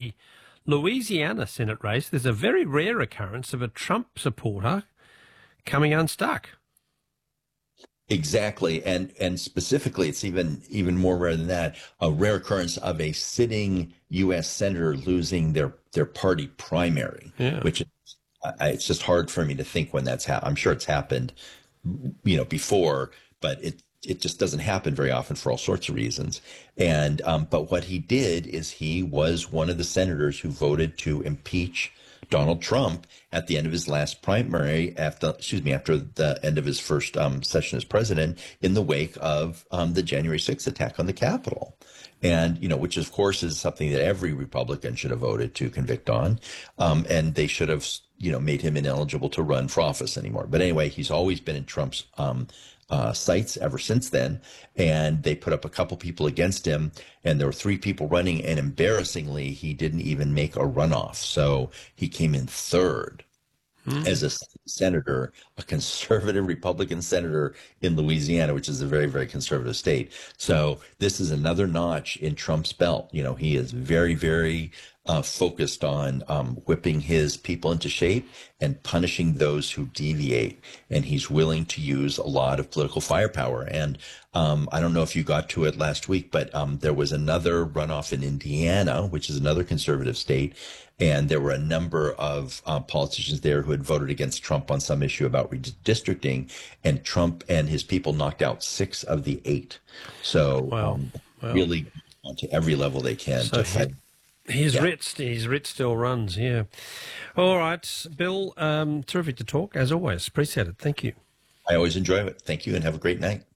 the Louisiana Senate race, there's a very rare occurrence of a Trump supporter coming unstuck. Exactly, and specifically, it's even more rare than that. A rare occurrence of a sitting U.S. senator losing their party primary, Yeah. which it's just hard for me to think when that's happened. I'm sure it's happened, before, but it just doesn't happen very often for all sorts of reasons. And but what he did is he was one of the senators who voted to impeach Donald Trump at the end of his last primary, after the end of his first session as president, in the wake of the January 6th attack on the Capitol. And, which of course is something that every Republican should have voted to convict on. And they should have, made him ineligible to run for office anymore. But anyway, he's always been in Trump's sights ever since then. And they put up a couple people against him, and there were three people running. And embarrassingly, he didn't even make a runoff. So he came in third as a senator, a conservative Republican senator in Louisiana, which is a very, very conservative state. So this is another notch in Trump's belt. He is very, very focused on whipping his people into shape and punishing those who deviate. And he's willing to use a lot of political firepower. And I don't know if you got to it last week, but there was another runoff in Indiana, which is another conservative state. And there were a number of politicians there who had voted against Trump on some issue about redistricting, and Trump and his people knocked out 6 of the 8. So really on to every level they can to fight. His writ still runs, yeah. All right, Bill, terrific to talk, as always. Appreciate it. Thank you. I always enjoy it. Thank you, and have a great night.